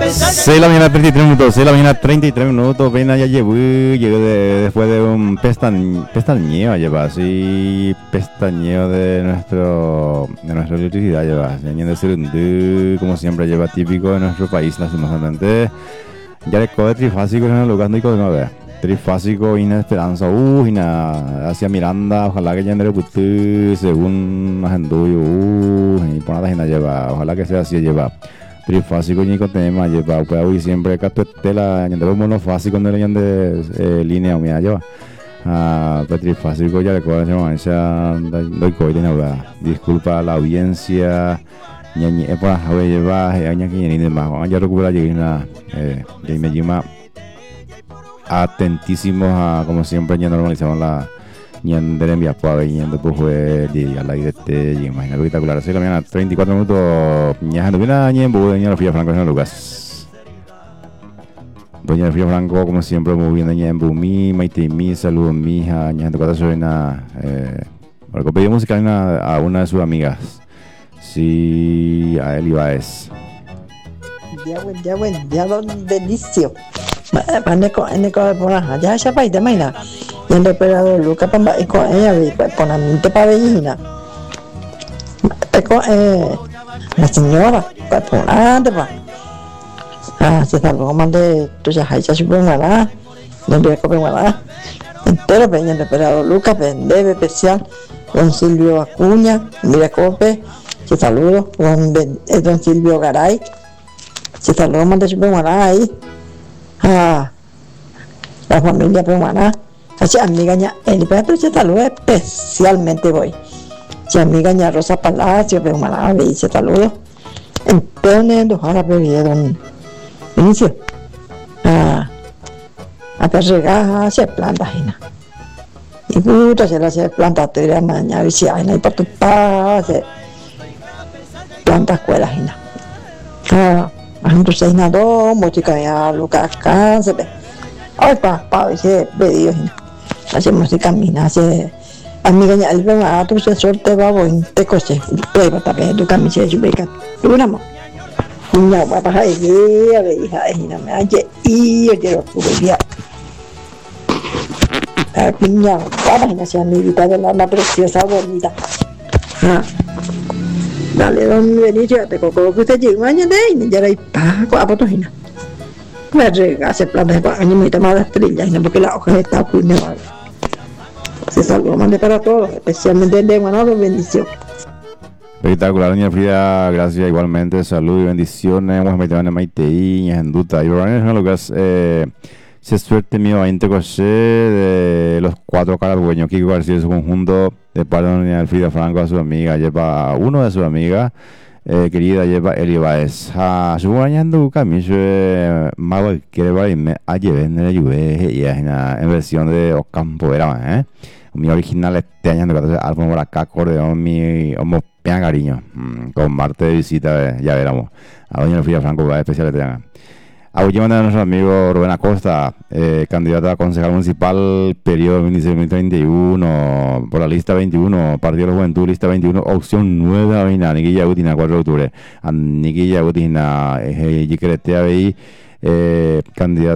6 de la mañana 33 minutos, 6 de la mañana 33 minutos, apenas ya llegué después de un pestañeo, lleva así, pestañeo de nuestra electricidad, lleva, de Surundú, como siempre lleva típico de nuestro país, lastimosamente, ya le coge trifásico en el lugar, no ve, trifásico y una esperanza, y nada, hacia Miranda, ojalá que ya no le según Ajenduyo, y por nada lleva, ojalá que sea así, lleva. Trifásico ni con tema lleva pues hoy siempre catutela ñande monofásico no le ñande línea o mía lleva pues trifásico ya le coge esa doy coide no va disculpa a la audiencia ñañi por haber lleva aña que ni demás ya recupera lleguina y me llama atentísimos a como siempre ya normalizamos la ñandere envía para yendo pues de al aire te imagina espectacular así la mañana 34 minutos ña no ñembo doña Sofía Franco en Lucas doña Sofía Franco como siempre muy bien ñembo mi maite mi saludo mi hija ña de cuatro suena porque pedí música a una de sus amigas sí a Eli Baez ya don Benicio Paneco por allá ya pa de maina y el operador Luca Pamba con ella con la mente para bellina con la señora por antes pa se salvó mande tú ya hay ya super mala donde cope mala entero peña el operador Luca debe especial don Silvio Acuña mira cope se saludo con don Silvio Garay se saludó mande super mala ahí la familia peruana, así amiga ña el perro se saluda especialmente voy, si amiga ña Rosa Palacio peruana le dice saludo, entonces dejara bebida don Inicio, hasta regaja se planta jina, y puta se la se planta toda mañana y si hay no hay para tu pase, planta escuela jina, entonces jina dos música ya Lucas se ve. Ay, papá, ese pedido, hace música mina, hace amiga ya el problema, tú se suelte babo en te coche, pero también tu camisa de chubeca, tú no mo, niña, papá, hija, hija, me hace y yo quiero tu bebida, niña, papá, hija, sea mi vida de la preciosa bonita, dale, don Benicio, te coco que usted llega mañana y ya le pago a tu hija. Me rega se planta de año muy tomada estrellas y no porque la hoja está oculta se salvó mande para todos especialmente el de Manolo bendición espectacular doña Frida gracias igualmente salud y bendiciones vamos a meter en Maitei en Duta y bueno en Lucas se suerte mío a Intecoche de los cuatro caragüeños Kiko García y su conjunto de parte de doña Frida Franco a su amiga lleva uno de sus amigas querida lleva Eli Baez su añando camino mago quiere verme ayer en la lluvia y en versión de Ocampo era mi original este año de álbum por acá acordeón mi homo pean cariño con Marte de visita ya veremos a doña Frida Franco va especial te hagan a última de nuestro amigo Rubén Acosta candidato a concejal municipal periodo 2031 por la lista 21 Partido de la Juventud lista 21 opción 9 avina Niquilla Utina 4 de octubre Niquilla Utina Yiqueretea BI candidato